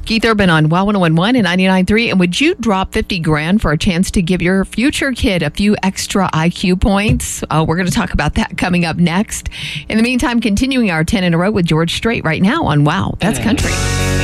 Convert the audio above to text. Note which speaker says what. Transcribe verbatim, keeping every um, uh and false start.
Speaker 1: Keith Urban on Wow one oh one one and ninety-nine point three. And would you drop fifty grand for a chance to give your future kid a few extra I Q points? Uh, we're going to talk about that coming up next. In the meantime, continuing our ten in a row with George Strait right now on Wow, That's Country.